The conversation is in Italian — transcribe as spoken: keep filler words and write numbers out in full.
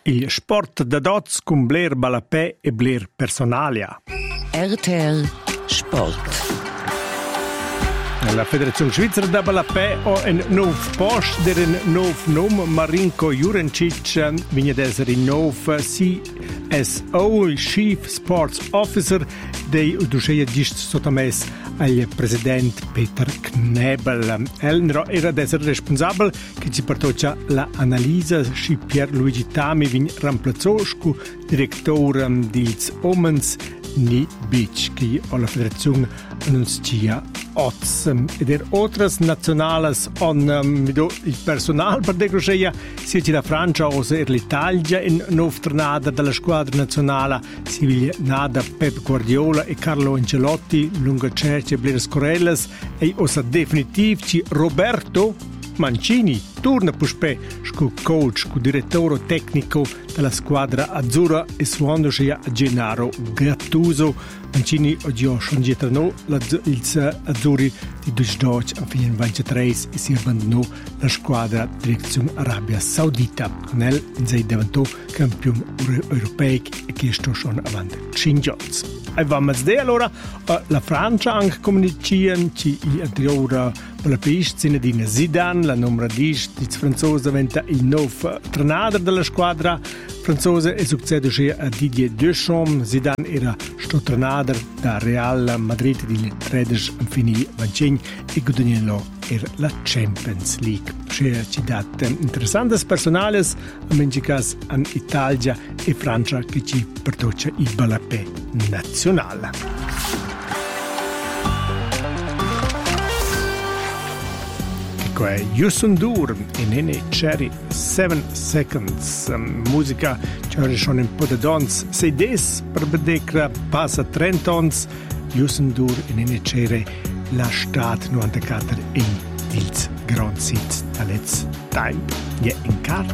Il sport da dots con Blair Balapè e Blair Personalia. R T L Sport. La Federazione Svizzera da Balapè ha un nuovo posto per un nuovo nome. Marinko Jurencic viene ad essere il nuovo C S O, il Chief Sports Officer, dei Udusceia Gist sottomesso al presidente Peter Knebel. El era ad essere responsabile che ci portò l'analisi su Pierluigi Tami viene ramplazzò come direttore degli Omens ni Beach, che alla Federazione annuncia Oz. Ed er otras nazionales on um, il personal per decroceia sia la Francia o se l'Italia in nuova tornata della squadra nazionale si viglia nada Pep Guardiola e Carlo Ancelotti lunga cerce Blair Scorellas e osa definitivci Roberto Mancini torna puspe sco coach, sco direttore tecnico della squadra azzurra e suondoci a Gennaro Gattuso. Mancini oggi ha scelto il azzurri di duemiladodici a fine ventitré e si abbandonò la squadra direzione Arabia Saudita. Con elle si diventò campione europeo e che sto schon avanti cinque anni. E vamo a vedere allora la Francia anche comunicano che l'anteriore Balapist Zinedine Zidane, la numero dieci di francese, diventa il nuovo allenatore della squadra francese e succede a Didier Deschamps. Zidane era stato allenatore da Real Madrid di tredici anni venticinque e guadagnò per la Champions League. C'è ci date interessanti personali, a Mengicas in Italia e Francia che ci portoccia il Balapè nazionale. È Yusundur e Nene Cherry seven seconds. Um, musica c'è schon un po' di danza. Se des per vedere passa trenta anni. Yusundur e Nene Cherry la stat novantaquattro in il Grand Sit Talets Time. Ja in Car